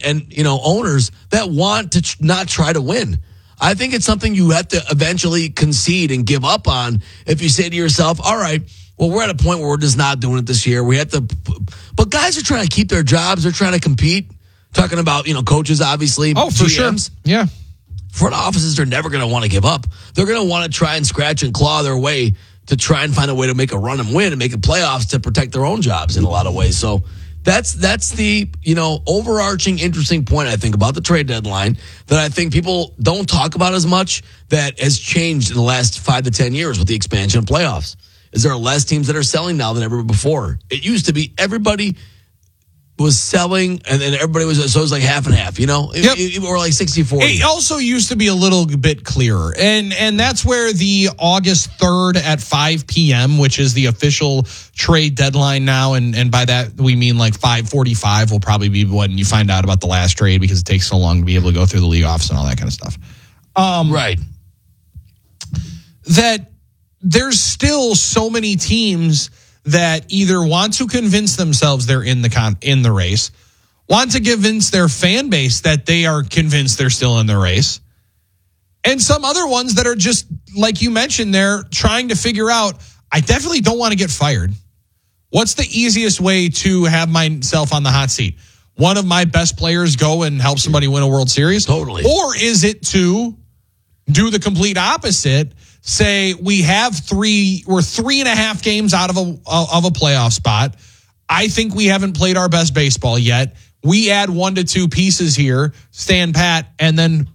and owners that want to not try to win. I think it's something you have to eventually concede and give up on if you say to yourself, all right, well, we're at a point where we're just not doing it this year. We have to, but guys are trying to keep their jobs. They're trying to compete. Talking about, coaches, obviously. Oh, for GMs. sure. Yeah. Front offices, they're never going to want to give up. They're going to want to try and scratch and claw their way to try and find a way to make a run and win and make a playoffs to protect their own jobs in a lot of ways. So that's the, overarching interesting point, I think, about the trade deadline that I think people don't talk about as much that has changed in the last 5 to 10 years with the expansion of playoffs. Is there less teams that are selling now than ever before? It used to be everybody was selling, and then everybody was, so it was like half and half, Yep. Or like 60-40. It also used to be a little bit clearer. And that's where the August 3rd at 5 p.m., which is the official trade deadline now, and by that we mean like 5:45 will probably be when you find out about the last trade because it takes so long to be able to go through the league office and all that kind of stuff. Right. That there's still so many teams that either want to convince themselves they're in the race, want to convince their fan base that they are convinced they're still in the race, and some other ones that are just, like you mentioned, they're trying to figure out, I definitely don't want to get fired. What's the easiest way to have myself on the hot seat? One of my best players go and help somebody win a World Series? Totally. Or is it to do the complete opposite? Say we're 3.5 games out of a playoff spot. I think we haven't played our best baseball yet. We add 1 to 2 pieces here, stand pat, and then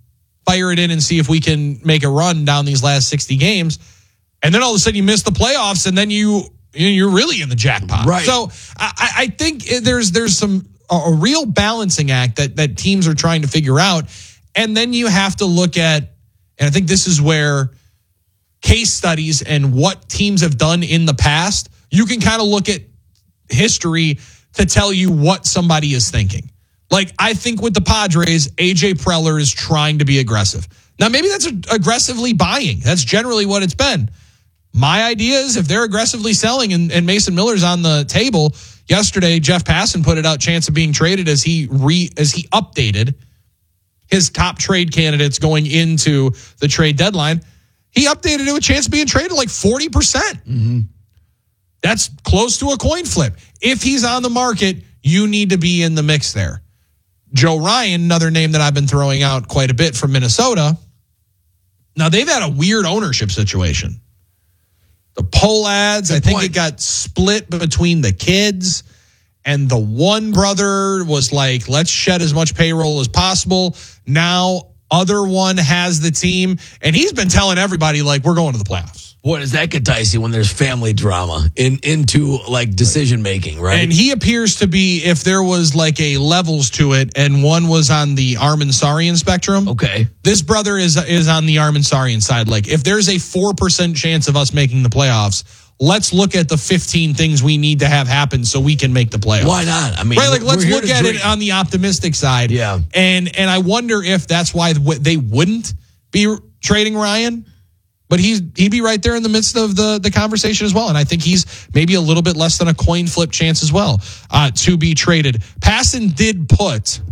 fire it in and see if we can make a run down these last 60 games. And then all of a sudden you miss the playoffs, and then you're really in the jackpot. Right. So I think there's a real balancing act that teams are trying to figure out. And then you have to look at, and I think this is where case studies and what teams have done in the past, you can kind of look at history to tell you what somebody is thinking. Like, I think with the Padres, A.J. Preller is trying to be aggressive. Now, maybe that's aggressively buying. That's generally what it's been. My idea is if they're aggressively selling and Mason Miller's on the table, yesterday Jeff Passan put it out, chance of being traded as he updated his top trade candidates going into the trade deadline. He updated it with a chance of being traded like 40%. Mm-hmm. That's close to a coin flip. If he's on the market, you need to be in the mix there. Joe Ryan, another name that I've been throwing out quite a bit from Minnesota. Now, they've had a weird ownership situation. The poll ads, I think it got split between the kids, and the one brother was like, let's shed as much payroll as possible. Now, other one has the team, and he's been telling everybody, like, we're going to the playoffs. Boy, does that get dicey when there's family drama into like decision making, right? And he appears to be, if there was like a levels to it, and one was on the Armin Sarian spectrum. Okay. This brother is on the Armin Sarian side. Like, if there's a 4% chance of us making the playoffs, let's look at the 15 things we need to have happen so we can make the playoffs. Why not? I mean, right, like, let's look at it on the optimistic side. Yeah. And I wonder if that's why they wouldn't be trading Ryan. But he'd be right there in the midst of the conversation as well. And I think he's maybe a little bit less than a coin flip chance as well to be traded. Passan did put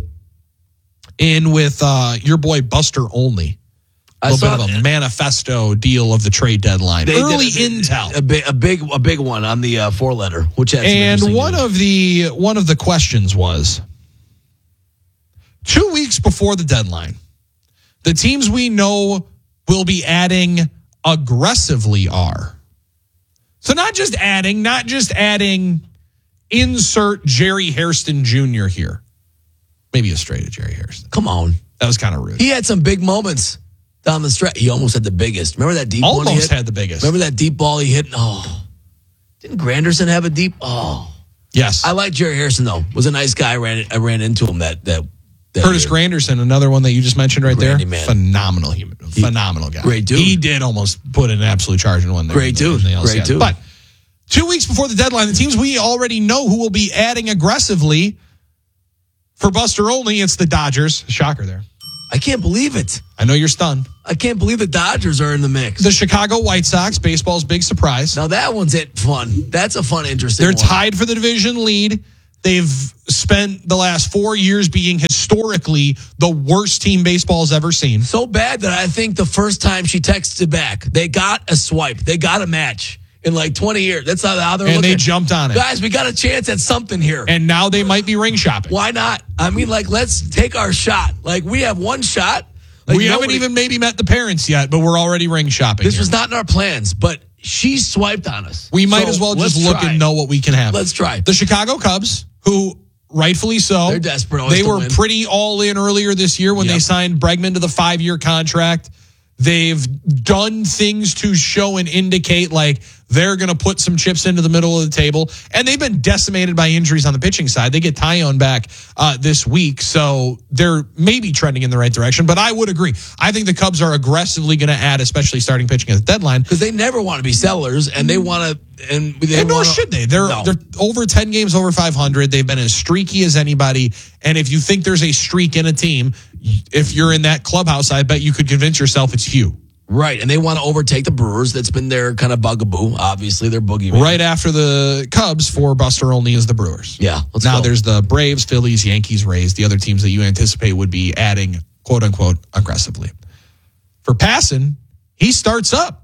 in with your boy Buster Olney. A little bit of a manifesto deal of the trade deadline. Early intel. A big one on the 4-letter. Which has and one of the questions was, 2 weeks before the deadline, the teams we know will be adding aggressively are. So not just adding, insert Jerry Hairston Jr. here. Maybe a straight at Jerry Hairston. Come on. That was kind of rude. He had some big moments down the stretch. He almost had the biggest. Remember that deep one he hit? Almost had the biggest. Remember that deep ball he hit? Oh. Didn't Granderson have a deep? Oh. Yes. I like Jerry Hairston, though. Was a nice guy. I ran into him that Curtis year. Granderson, another one that you just mentioned right Grandy, there. man. Phenomenal human. Phenomenal guy. Great dude. He did almost put an absolute charge in one there. Great dude. Great dude. But 2 weeks before the deadline, the teams we already know who will be adding aggressively for Buster Olney, it's the Dodgers. Shocker there. I can't believe it. I know you're stunned. I can't believe the Dodgers are in the mix. The Chicago White Sox, baseball's big surprise. Now that one's fun. That's a fun, interesting They're one. tied for the division lead. They've spent the last 4 years being historically the worst team baseball's ever seen. So bad that I think the first time she texted back, they got a swipe. They got a match in like 20 years. That's how they're looking. And they jumped on it. Guys, we got a chance at something here. And now they might be ring shopping. Why not? I mean, like, let's take our shot. Like, we have one shot. Like, we haven't even maybe met the parents yet, but we're already ring shopping. This here. was not in our plans, but she swiped on us. We might as well just look and know what we can have. Let's try. The Chicago Cubs, who rightfully so. They're desperate. They were pretty all in earlier this year when they signed Bregman to the 5-year contract. They've done things to show and indicate like they're going to put some chips into the middle of the table. And they've been decimated by injuries on the pitching side. They get Taillon back this week, so they're maybe trending in the right direction. But I would agree. I think the Cubs are aggressively going to add, especially starting pitching at the deadline. Because they never want to be sellers, and they want to. And nor should they. They're over 10 games over 500. They've been as streaky as anybody. And if you think there's a streak in a team, if you're in that clubhouse, I bet you could convince yourself it's you. Right, and they want to overtake the Brewers. That's been their kind of bugaboo. Obviously, they're boogeyman. Right after the Cubs, for Buster Olney is the Brewers. Yeah, now there's the Braves, Phillies, Yankees, Rays, the other teams that you anticipate would be adding, quote unquote, aggressively. For Passan, he starts up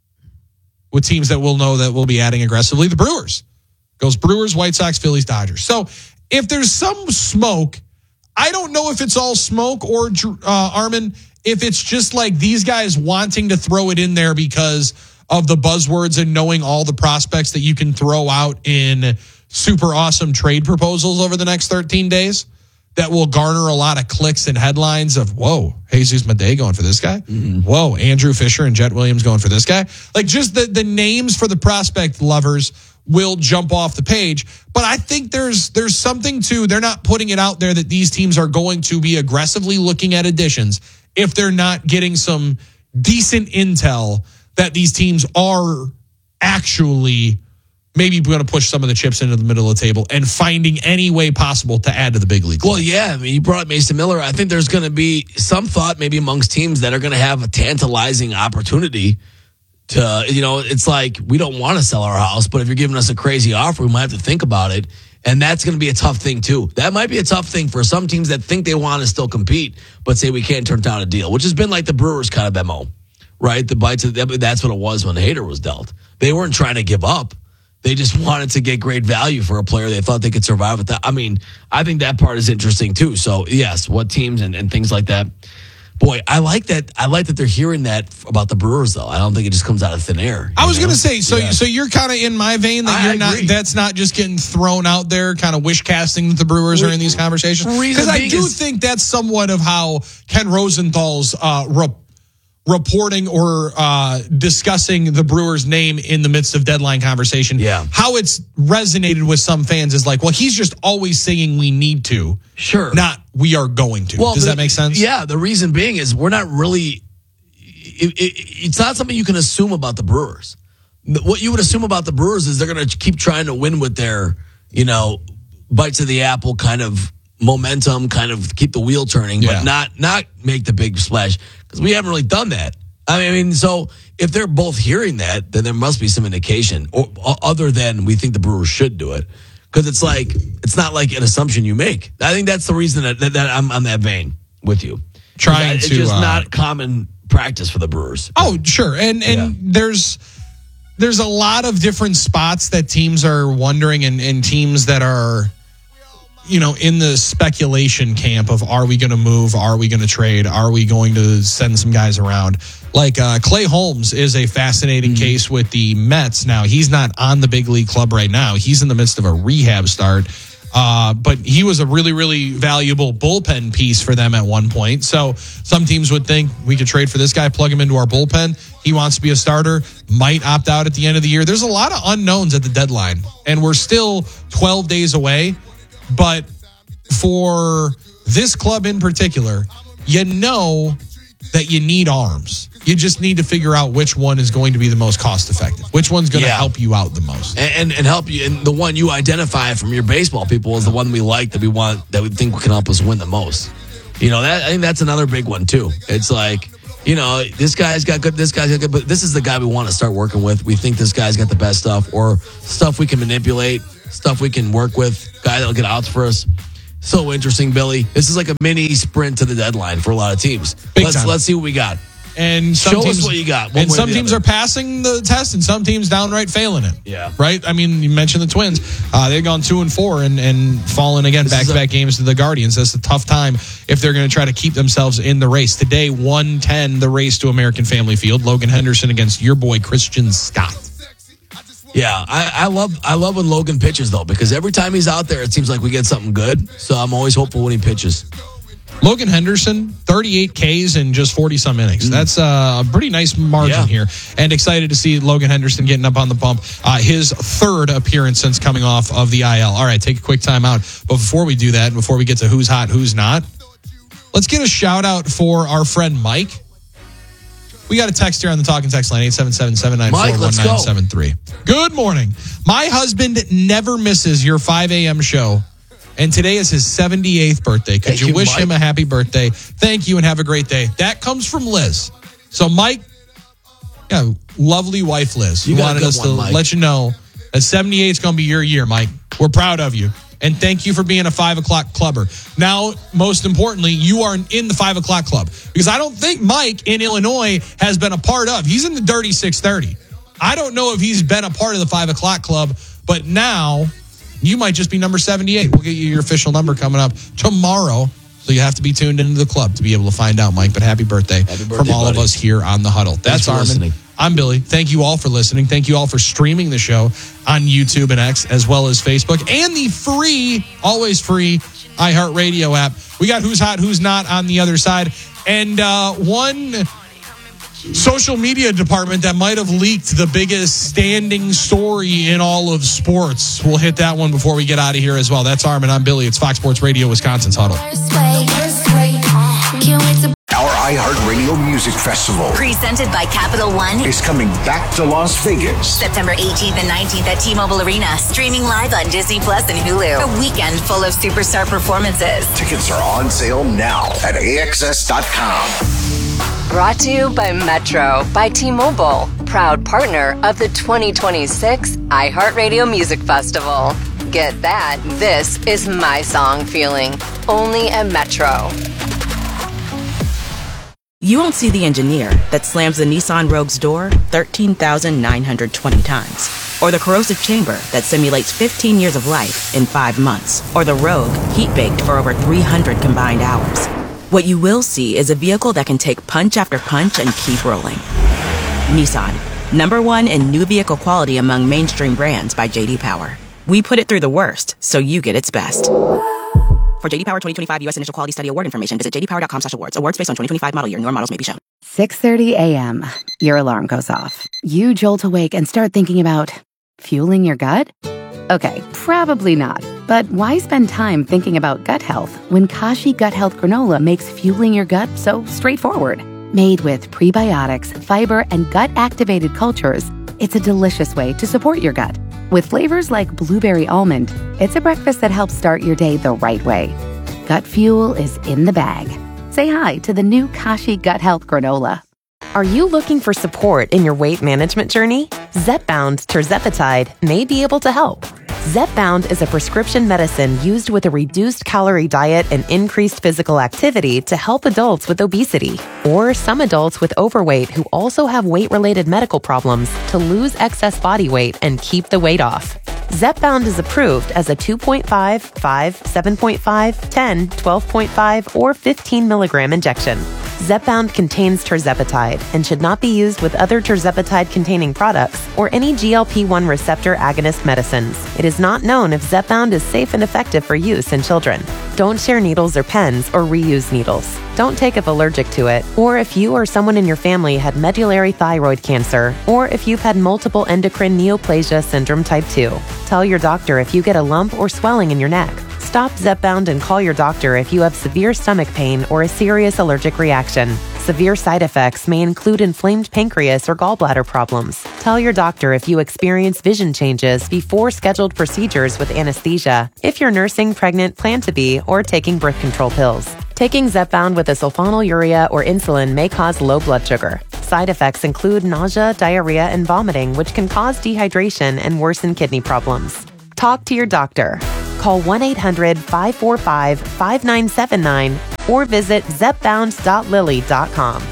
with teams that we'll know that will be adding aggressively. The Brewers goes Brewers, White Sox, Phillies, Dodgers. So if there's some smoke, I don't know if it's all smoke or Armin. If it's just like these guys wanting to throw it in there because of the buzzwords and knowing all the prospects that you can throw out in super awesome trade proposals over the next 13 days that will garner a lot of clicks and headlines of, whoa, Jesus Madej going for this guy? Mm-hmm. Whoa, Andrew Fisher and Jet Williams going for this guy? Like just the names for the prospect lovers will jump off the page. But I think there's something to, they're not putting it out there that these teams are going to be aggressively looking at additions if they're not getting some decent intel that these teams are actually maybe going to push some of the chips into the middle of the table and finding any way possible to add to the big league. Well, yeah, I mean, you brought up Mason Miller. I think there's going to be some thought maybe amongst teams that are going to have a tantalizing opportunity to, it's like we don't want to sell our house, but if you're giving us a crazy offer, we might have to think about it. And that's going to be a tough thing, too. That might be a tough thing for some teams that think they want to still compete, but say we can't turn down a deal, which has been like the Brewers kind of MO, right? That's what it was when Hader was dealt. They weren't trying to give up. They just wanted to get great value for a player they thought they could survive with that. I mean, I think that part is interesting, too. So, yes, what teams and things like that. Boy, I like that. I like that they're hearing that about the Brewers, though. I don't think it just comes out of thin air. I was going to say, so you're kind of in my vein that you're not. That's not just getting thrown out there, kind of wish casting that the Brewers are in these conversations. Because I do think that's somewhat of how Ken Rosenthal's reporting or discussing the Brewers' name in the midst of deadline conversation. Yeah, how it's resonated with some fans is like, well, he's just always saying we need to. Sure. Not we are going to. Well, does that make sense? Yeah. The reason being is we're not really. It's not something you can assume about the Brewers. What you would assume about the Brewers is they're going to keep trying to win with their, bites of the apple kind of momentum, kind of keep the wheel turning, but not make the big splash because we haven't really done that. I mean, so if they're both hearing that, then there must be some indication, or other than we think the Brewers should do it. Because it's not like an assumption you make. I think that's the reason that I'm on that vein with you. It's just not common practice for the Brewers. Oh, sure. And there's a lot of different spots that teams are wondering and teams that are, in the speculation camp of are we going to move? Are we going to trade? Are we going to send some guys around? Like Clay Holmes is a fascinating case with the Mets. Now, he's not on the big league club right now. He's in the midst of a rehab start. But he was a really, really valuable bullpen piece for them at one point. So some teams would think we could trade for this guy, plug him into our bullpen. He wants to be a starter, might opt out at the end of the year. There's a lot of unknowns at the deadline, and we're still 12 days away. But for this club in particular, that you need arms. You just need to figure out which one is going to be the most cost effective. Which one's going to help you out the most. And help you. And the one you identify from your baseball people is the one we like, that we want, that we think can help us win the most. I think that's another big one too. It's like, this guy's got good, but this is the guy we want to start working with. We think this guy's got the best stuff, or stuff we can manipulate, stuff we can work with, guy that'll get outs for us. so interesting, Billy. This is like a mini sprint to the deadline for a lot of teams. Let's see what we got. And show us what you got. And some teams are passing the test, and some teams downright failing it. Yeah. Right? I mean, you mentioned the Twins. They've gone 2-4 and fallen again back-to-back games to the Guardians. That's a tough time if they're going to try to keep themselves in the race. Today, 1:10, the race to American Family Field. Logan Henderson against your boy, Christian Scott. Yeah, I love when Logan pitches, though, because every time he's out there, it seems like we get something good. So I'm always hopeful when he pitches. Logan Henderson, 38 Ks in just 40-some innings. That's a pretty nice margin here. And excited to see Logan Henderson getting up on the bump. His third appearance since coming off of the IL. All right, take a quick time out. But before we do that, before we get to who's hot, who's not, let's get a shout-out for our friend Mike. We got a text here on the Talk and Text line, 877-794-1973. Good morning. My husband never misses your 5 a.m. show. And today is his 78th birthday. Could you wish him a happy birthday? Thank you and have a great day. That comes from Liz. So, Mike, lovely wife Liz, wanted us to let you know that 78 is going to be your year, Mike. We're proud of you. And thank you for being a 5 o'clock clubber. Now, most importantly, you are in the 5 o'clock club. Because I don't think Mike in Illinois has been a part of. He's in the Dirty 630. I don't know if he's been a part of the 5 o'clock club, but now you might just be number 78. We'll get you your official number coming up tomorrow. So you have to be tuned into the club to be able to find out, Mike. But happy birthday from all of us here on The Huddle. That's Armin. I'm Billy. Thank you all for listening. Thank you all for streaming the show on YouTube and X as well as Facebook. And the free, always free, iHeartRadio app. We got Who's Hot, Who's Not on the other side. And one social media department that might have leaked the biggest standing story in all of sports. We'll hit that one before we get out of here as well. That's Armin. I'm Billy. It's Fox Sports Radio, Wisconsin's Huddle. Our iHeartRadio Music Festival, presented by Capital One, is coming back to Las Vegas. September 18th and 19th at T-Mobile Arena. Streaming live on Disney Plus and Hulu. A weekend full of superstar performances. Tickets are on sale now at AXS.com. Brought to you by Metro by T-Mobile, proud partner of the 2026 iHeartRadio Music Festival. Get that. This is my song feeling. Only at Metro. You won't see the engineer that slams the Nissan Rogue's door 13,920 times. Or the corrosive chamber that simulates 15 years of life in 5 months. Or the Rogue heat-baked for over 300 combined hours. What you will see is a vehicle that can take punch after punch and keep rolling. Nissan, #1 in new vehicle quality among mainstream brands by J.D. Power. We put it through the worst, so you get its best. For J.D. Power 2025 U.S. Initial Quality Study Award information, visit jdpower.com/awards. Awards based on 2025 model year. Newer models may be shown. 6:30 a.m. Your alarm goes off. You jolt awake and start thinking about fueling your gut? Okay, probably not. But why spend time thinking about gut health when Kashi Gut Health Granola makes fueling your gut so straightforward? Made with prebiotics, fiber, and gut-activated cultures, it's a delicious way to support your gut. With flavors like blueberry almond, it's a breakfast that helps start your day the right way. Gut fuel is in the bag. Say hi to the new Kashi Gut Health Granola. Are you looking for support in your weight management journey? Zepbound Tirzepatide may be able to help. Zepbound is a prescription medicine used with a reduced calorie diet and increased physical activity to help adults with obesity or some adults with overweight who also have weight-related medical problems to lose excess body weight and keep the weight off. Zepbound is approved as a 2.5, 5, 7.5, 10, 12.5, or 15 milligram injection. Zepbound contains tirzepatide and should not be used with other tirzepatide-containing products or any GLP-1 receptor agonist medicines. It is not known if Zepbound is safe and effective for use in children. Don't share needles or pens or reuse needles. Don't take if allergic to it, or if you or someone in your family had medullary thyroid cancer, or if you've had multiple endocrine neoplasia syndrome type 2. Tell your doctor if you get a lump or swelling in your neck. Stop Zepbound and call your doctor if you have severe stomach pain or a serious allergic reaction. Severe side effects may include inflamed pancreas or gallbladder problems. Tell your doctor if you experience vision changes before scheduled procedures with anesthesia, if you're nursing, pregnant, plan to be, or taking birth control pills. Taking Zepbound with a sulfonylurea or insulin may cause low blood sugar. Side effects include nausea, diarrhea, and vomiting, which can cause dehydration and worsen kidney problems. Talk to your doctor. Call 1-800-545-5979 or visit zepbound.lily.com.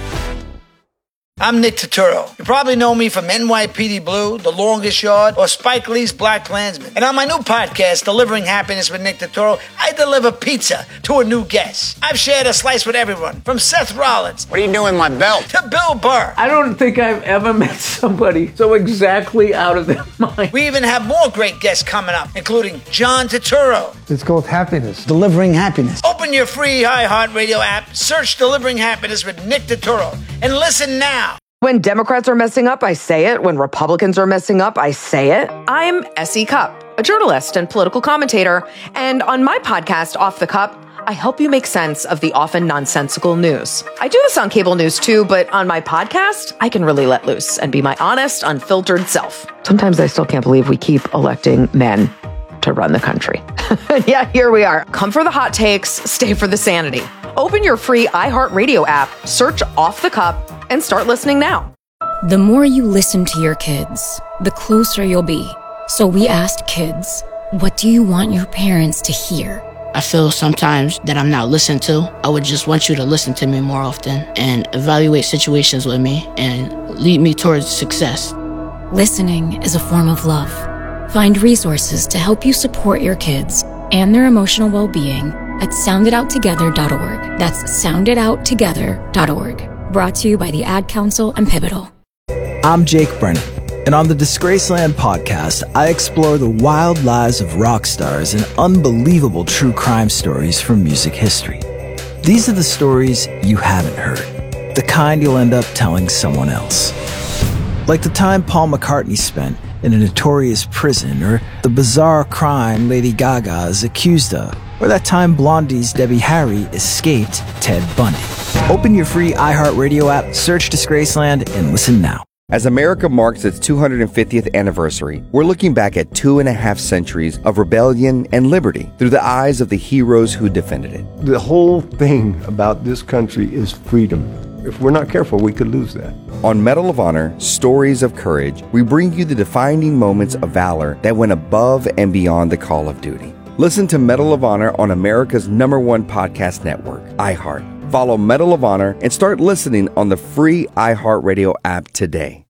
I'm Nick Turturro. You probably know me from NYPD Blue, The Longest Yard, or Spike Lee's Black Klansman. And on my new podcast, Delivering Happiness with Nick Turturro, I deliver pizza to a new guest. I've shared a slice with everyone, from Seth Rollins. What are you doing with my belt? To Bill Burr. I don't think I've ever met somebody so exactly out of their mind. We even have more great guests coming up, including John Turturro. It's called Happiness. Delivering Happiness. Open your free iHeartRadio app, search Delivering Happiness with Nick Turturro, and listen now. When Democrats are messing up, I say it. When Republicans are messing up, I say it. I'm S.E. Cupp, a journalist and political commentator. And on my podcast, Off the Cup, I help you make sense of the often nonsensical news. I do this on cable news too, but on my podcast, I can really let loose and be my honest, unfiltered self. Sometimes I still can't believe we keep electing men to run the country. Yeah, here we are. Come for the hot takes, stay for the sanity. Open your free iHeartRadio app, search Off the Cup, and start listening now. The more you listen to your kids, the closer you'll be. So we asked kids, what do you want your parents to hear? I feel sometimes that I'm not listened to. I would just want you to listen to me more often and evaluate situations with me and lead me towards success. Listening is a form of love. Find resources to help you support your kids and their emotional well-being at sounditouttogether.org. That's sounditouttogether.org. Brought to you by the Ad Council and Pivotal. I'm Jake Brennan, and on the Disgraceland podcast, I explore the wild lives of rock stars and unbelievable true crime stories from music history. These are the stories you haven't heard, the kind you'll end up telling someone else. Like the time Paul McCartney spent in a notorious prison, or the bizarre crime Lady Gaga is accused of, or that time Blondie's Debbie Harry escaped Ted Bundy. Open your free iHeartRadio app, search Disgraceland, and listen now. As America marks its 250th anniversary, we're looking back at 2.5 centuries of rebellion and liberty through the eyes of the heroes who defended it. The whole thing about this country is freedom. If we're not careful, we could lose that. On Medal of Honor, Stories of Courage, we bring you the defining moments of valor that went above and beyond the call of duty. Listen to Medal of Honor on America's #1 podcast network, iHeart. Follow Medal of Honor and start listening on the free iHeartRadio app today.